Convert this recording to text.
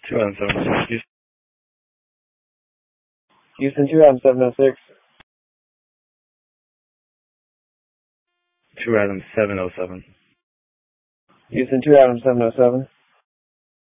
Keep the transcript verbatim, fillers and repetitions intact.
two Adam seven oh six. Houston two Adam seven oh six. two Adam seven oh seven. Houston two Adam seven oh seven.